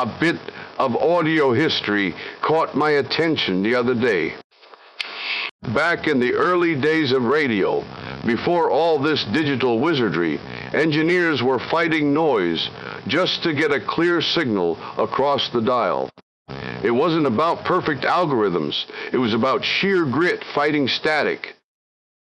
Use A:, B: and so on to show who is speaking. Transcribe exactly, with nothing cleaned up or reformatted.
A: A bit of audio history caught my attention the other day. Back in the early days of radio, before all this digital wizardry, engineers were fighting noise just to get a clear signal across the dial. It wasn't about perfect algorithms. It was about sheer grit fighting static.